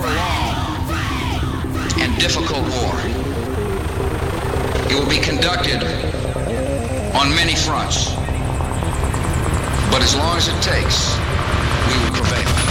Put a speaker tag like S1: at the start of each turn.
S1: for a long and difficult war. It will be conducted on many fronts. But as long as it takes, we will prevail.